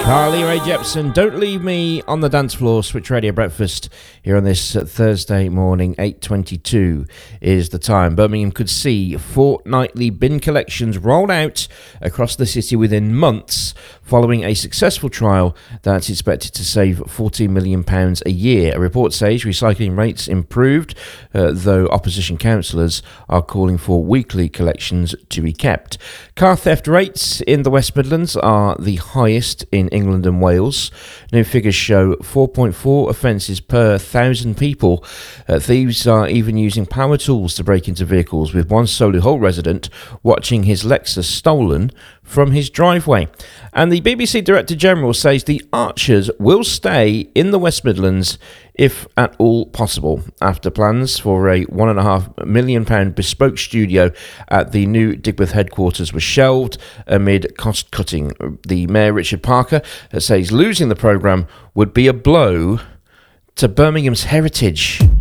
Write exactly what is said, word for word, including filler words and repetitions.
Carly Rae Jepsen, Don't Leave Me on the Dance Floor. Switch Radio Breakfast here on this uh, Thursday morning. Eight twenty-two is the time. Birmingham could see fortnightly bin collections rolled out across the city within months, following a successful trial that's expected to save forty million pounds a year. A report says recycling rates improved, uh, though opposition councillors are calling for weekly collections to be kept. Car theft rates in the West Midlands are the highest in England and Wales. New figures show four point four offences per thousand people. Uh, thieves are even using power tools to break into vehicles, with one Solihull resident watching his Lexus stolen from his driveway. And the B B C Director General says the Archers will stay in the West Midlands if at all possible, after plans for a one and a half million pound bespoke studio at the new Digbeth headquarters were shelved amid cost cutting. The Mayor Richard Parker says losing the programme would be a blow to Birmingham's heritage.